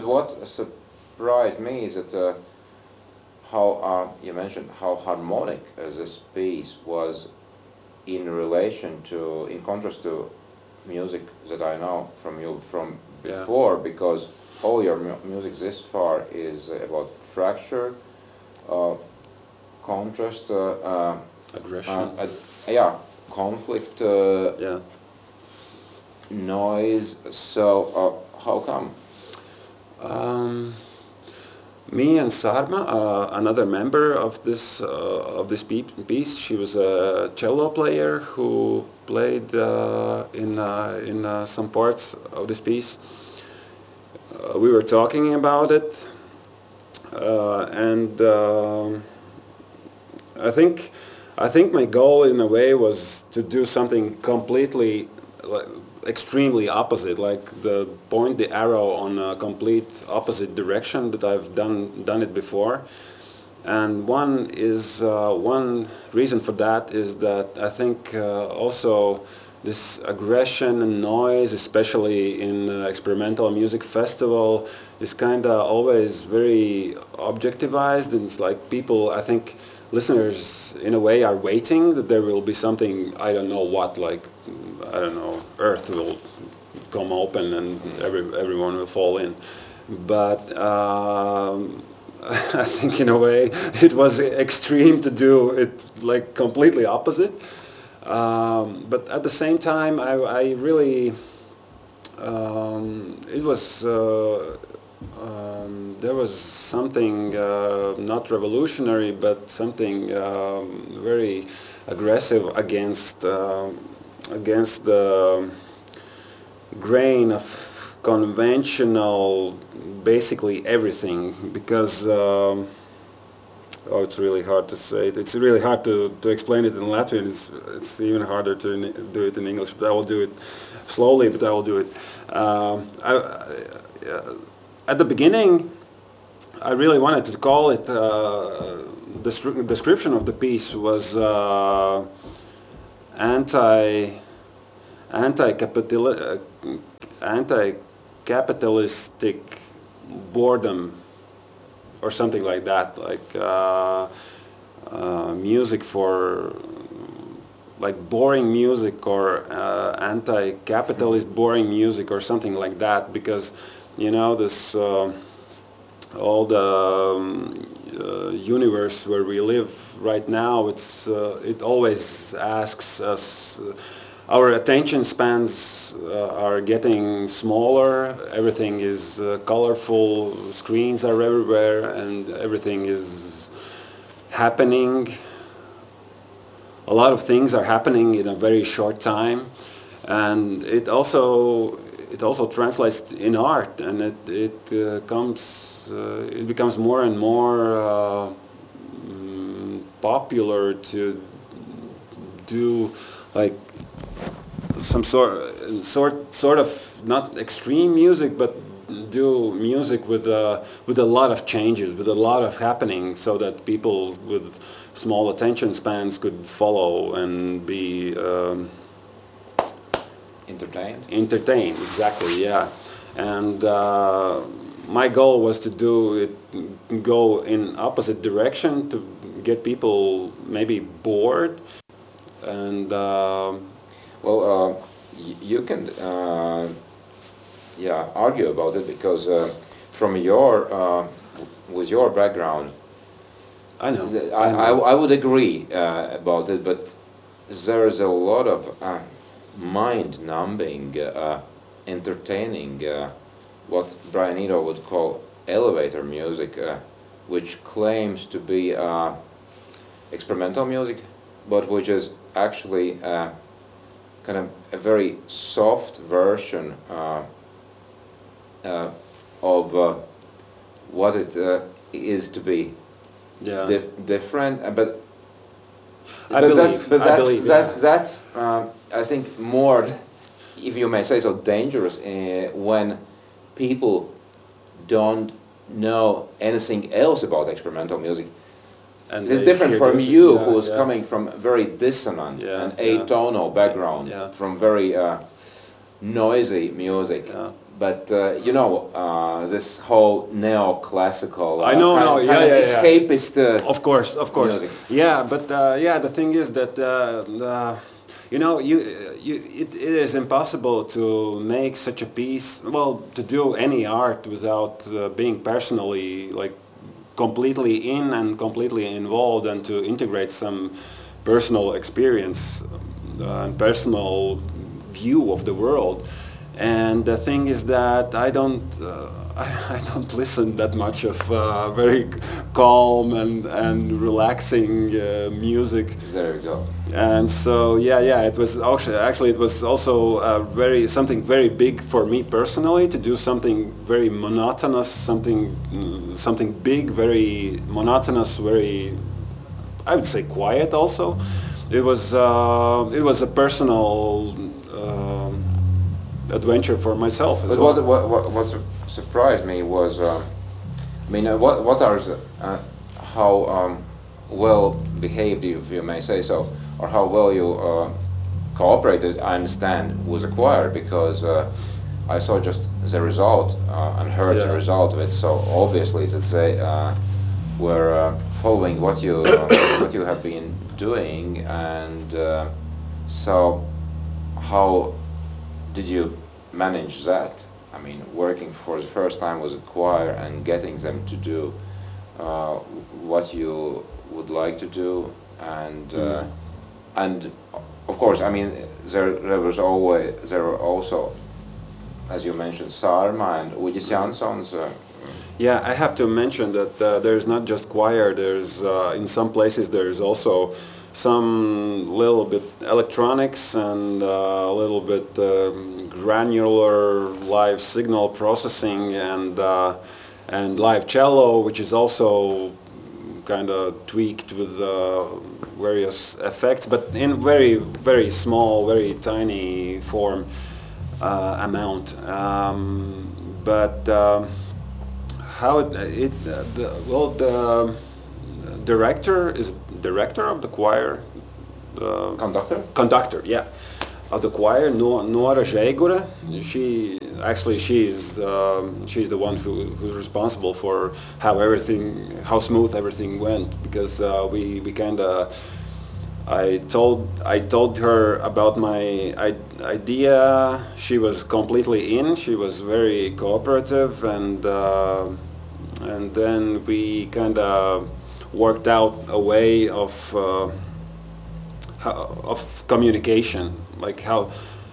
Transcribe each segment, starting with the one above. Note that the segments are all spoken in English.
what surprised me is that how you mentioned how harmonic this piece was in contrast to music that I know from you from before, because all your music this far is about fracture, contrast, aggression, conflict, noise. So how come? Me and Sarma, another member of this piece, she was a cello player who played in some parts of this piece. We were talking about it, and I think my goal in a way was to do something completely extremely opposite, like point the arrow on a complete opposite direction that I've done it before. And one reason for that is that I think also this aggression and noise, especially in experimental music festival, is kind of always very objectivized, and it's like people, I think listeners in a way are waiting that there will be something, I don't know what, like, I don't know, Earth will come open and everyone will fall in. But I think in a way it was extreme to do it like completely opposite. But at the same time, I really, it was, there was something not revolutionary, but something very aggressive against the grain of conventional, basically everything, because it's really hard to say it. It's really hard to explain it in Latvian. It's even harder to do it in English, but I will do it slowly, but I will do it. At the beginning, I really wanted to call it, the description of the piece was anti-capitalistic boredom, or something like that, like music for, like boring music, or anti-capitalist boring music, or something like that, because you know this all the universe where we live right now, it always asks us, our attention spans are getting smaller, everything is colorful, screens are everywhere, and everything is happening. A lot of things are happening in a very short time, and it also translates in art, and it becomes more and more popular to do like some sort of not extreme music, but do music with a lot of changes, with a lot of happening, so that people with small attention spans could follow and be entertained, exactly, yeah. And my goal was to go in opposite direction, to get people maybe bored. And you can argue about it, because from your with your background, I know. I would agree about it, but there's a lot of mind-numbing, entertaining, what Brian Eno would call elevator music, which claims to be experimental music, but which is actually kind of a very soft version of what it is to be different. But that's I think more, if you may say so, dangerous when people don't know anything else about experimental music. And it's different from you, who's coming from very dissonant and atonal background, from very noisy music. But this whole neoclassical I know, kind, no, kind yeah, of yeah, yeah. escapist. Of course. Music. Yeah, but the thing is that it is impossible to make such a piece. Well, to do any art without being personally like completely in and completely involved, and to integrate some personal experience and personal view of the world. And the thing is that I don't I don't listen that much of very calm and relaxing music. There you go. And so yeah, it was actually it was also something very big for me personally, to do something very monotonous, something big, very monotonous, very, I would say, quiet also. It was a personal adventure for myself as But well. what surprised me was, what are how well behaved, if you may say so, or how well you cooperated, I understand, with the choir, because I saw just the result and heard the Yeah. result of it. So obviously that they were following what you what you have been doing, and so how did you manage that? I mean, working for the first time with a choir and getting them to do what you would like to do, and of course, I mean, there were also, as you mentioned, Sarma and Udis Janssons. Yeah, I have to mention that there's not just choir. There's in some places there's also some little bit electronics and a little bit granular live signal processing and live cello, which is also kind of tweaked with various effects, but in very small, very tiny form amount. But how the director is director of the choir, Conductor? conductor, yeah, of the choir, Nora Žeigure. She's the one who's responsible for how smooth everything went, because we kind of, I told her about my idea. She was completely in. She was very cooperative, and then we kind of worked out a way of communication, like how.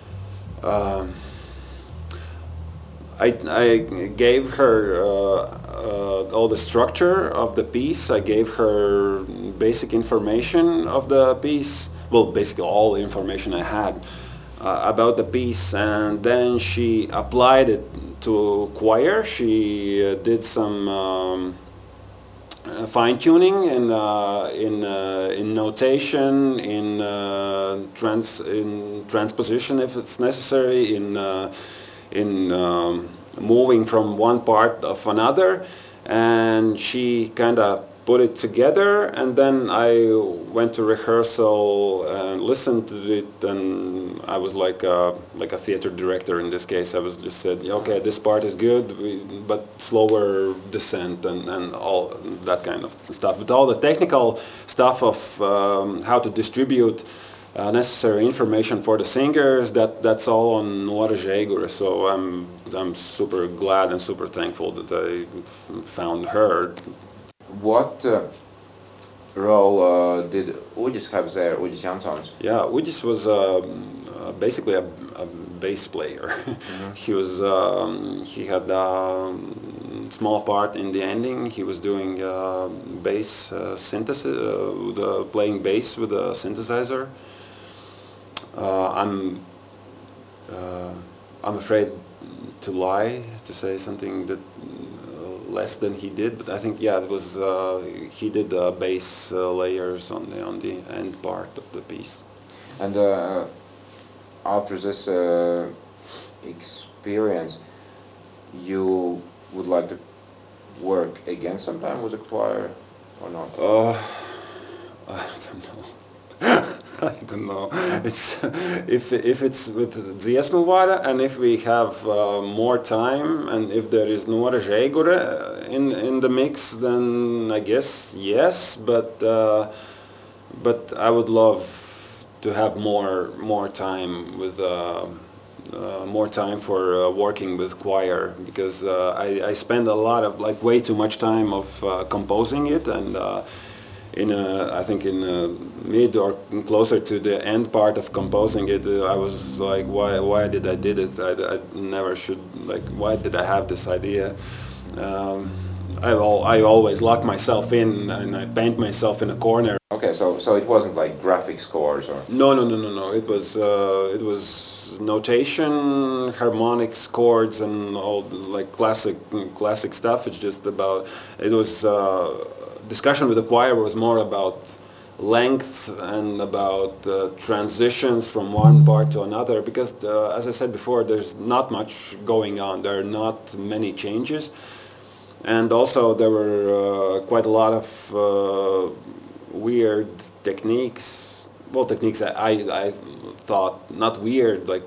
I gave her all the structure of the piece. I gave her basic information of the piece. Well, basically all the information I had about the piece, and then she applied it to choir. She did some fine tuning in notation, in transposition if it's necessary, in moving from one part of another, and she kind of put it together, and then I went to rehearsal and listened to it, and I was like a theater director in this case. I was just said, okay, this part is good, but slower descent and all that kind of stuff. But all the technical stuff of how to distribute necessary information for the singers, that's all on Nora Žeigure. So I'm super glad and super thankful that I found her. What role did Udis have there, Udis Janssons? Yeah, Udis was basically a bass player. Mm-hmm. He had a small part in the ending. He was doing bass synthesis, playing bass with a synthesizer. I'm afraid to lie, to say something that less than he did, but I think it was he did the bass layers on the end part of the piece. And after this experience, you would like to work again sometime with a choir, or not? I don't know. I don't know. It's if it's with dziesmu vada, and if we have more time, and if there is Nora Žeigure in the mix, then I guess yes. But I would love to have more time with. More time for working with choir, because I spend a lot of, like, way too much time of composing it, and I think in mid or closer to the end part of composing it, I was like, why did I did it? I never should, like, why did I have this idea? I always lock myself in, and I paint myself in a corner. Okay, so it wasn't like graphic scores or... No. It was notation, harmonics, chords, and all the, like, classic stuff. It's just about, it was discussion with the choir was more about length and about transitions from one part to another, because as I said before, there's not much going on. There are not many changes, and also there were quite a lot of weird techniques. Well, techniques I thought not weird, like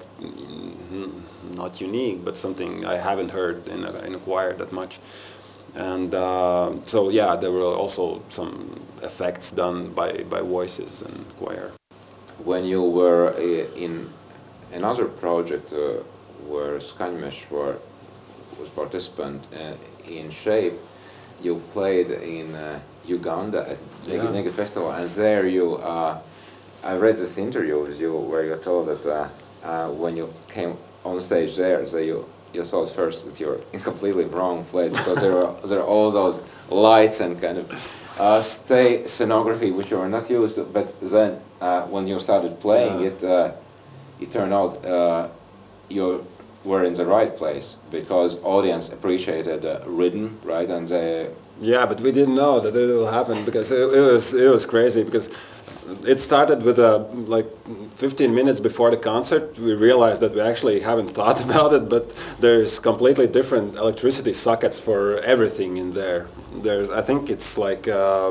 not unique, but something I haven't heard in a choir that much. And so yeah, there were also some effects done by voices and choir. When you were in another project where Skaņmežs was participant in Shape, you played in Uganda at Negi Festival, and there you I read this interview with you where you told that when you came on stage there, so you thought first that you're in completely wrong place, because there are all those lights and kind of stage scenography which you were not used to. But then when you started playing it turned out you were in the right place, because audience appreciated rhythm, right? And they... Yeah, but we didn't know that it will happen, because it was crazy, because it started with like 15 minutes before the concert. We realized that we actually haven't thought about it, but there's completely different electricity sockets for everything in there. I think it's like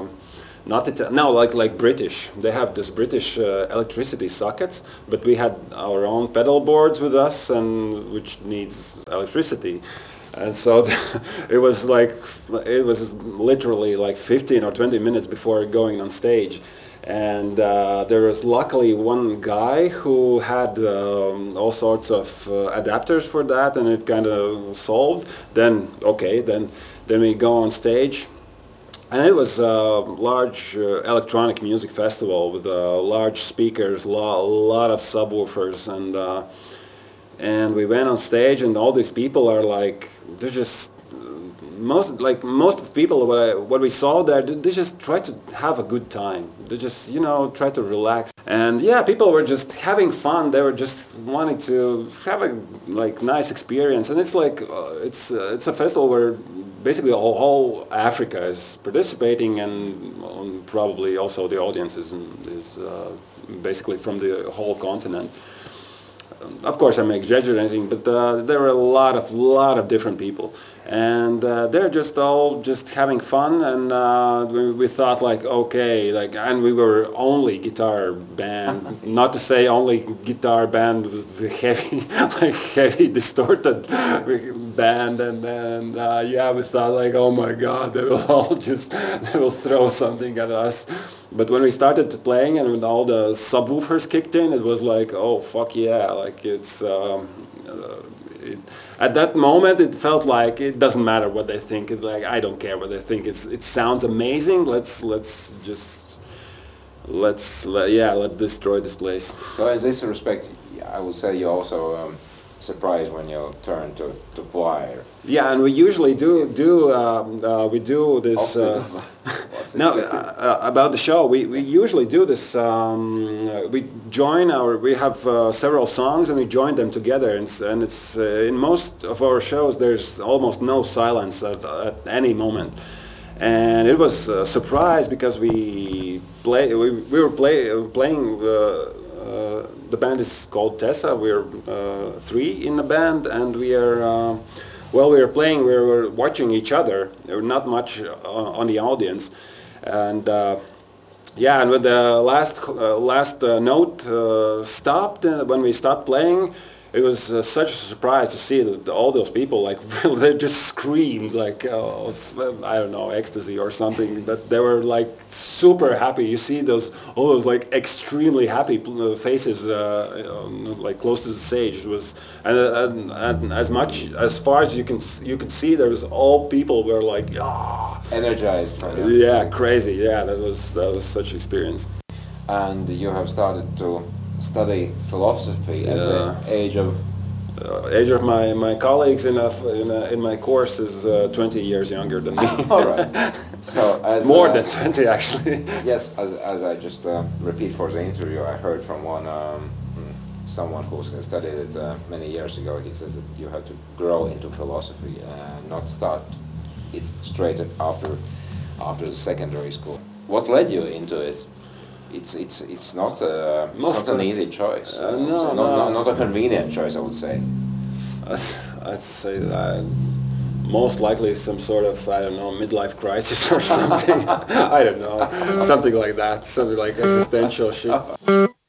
like British. They have this British electricity sockets, but we had our own pedal boards with us, and which needs electricity. And so it was literally like 15 or 20 minutes before going on stage. And there was luckily one guy who had all sorts of adapters for that, and it kind of solved. Then we go on stage, and it was a large electronic music festival with large speakers, a lot of subwoofers, and we went on stage, and all these people are like, they're just... Most people what we saw there, they just try to have a good time. They just, try to relax. And yeah, people were just having fun. They were just wanting to have a nice experience. And it's like it's a festival where basically whole Africa is participating, and probably also the audience is basically from the whole continent. Of course, I'm exaggerating, but there were a lot of different people, and they're just all just having fun. And we thought and we were only guitar band, not to say only guitar band with the heavy distorted band. And then we thought oh my God, they will throw something at us. But when we started playing and when all the subwoofers kicked in, it was like, oh fuck yeah! At that moment, it felt like it doesn't matter what they think. I don't care what they think. It sounds amazing. Let's destroy this place. So in this respect, I would say you also surprised when you turn to choir. Yeah, and we usually do this. About the show, we usually do this. We have several songs, and we join them together, and it's in most of our shows there's almost no silence at any moment. And it was a surprise, because we were playing. The band is called Tessa. We're 3 in the band, and we are playing. We were watching each other. There were not much on the audience, and Yeah, and when the last note stopped, when we stopped playing, it was such a surprise to see that all those people, like, they just screamed, like, I don't know, ecstasy or something. But they were like super happy. You see all those like extremely happy faces, like close to the stage. It was, and as far as you could see, there was all people were like, ah, Energized from it. yeah, crazy. Yeah, that was such an experience. And you have started to study philosophy at Yeah. the age of... Age of my colleagues in my course is 20 years younger than me. All right. So as More than 20 actually. yes, as I just repeat for the interview, I heard from someone who studied it many years ago. He says that you have to grow into philosophy and not start it straight after the secondary school. What led you into it? It's not an easy choice. No, so no. not a convenient choice, I would say. I'd say that most likely some sort of, I don't know, midlife crisis or something. I don't know, something like that, something like existential shit.